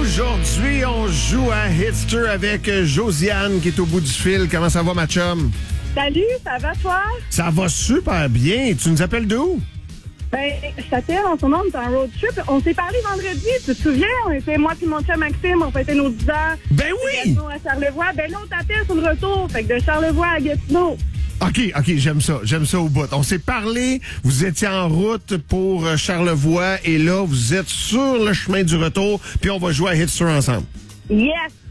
Aujourd'hui, on joue à Hitster avec Josiane qui est au bout du fil. Comment ça va, ma chum? Salut, ça va toi? Ça va super bien. Tu nous appelles d'où? Ben, je t'appelle en ce moment, on est en road trip. On s'est parlé vendredi, tu te souviens? On était, moi et mon chum Maxime, on fêtait nos 10 ans. Ben oui! À Charlevoix. Ben là, on t'appelle sur le retour. Fait que de Charlevoix à Gatineau. OK, j'aime ça au bout. On s'est parlé, vous étiez en route pour Charlevoix et là, vous êtes sur le chemin du retour, puis on va jouer à Hitster ensemble. Yes!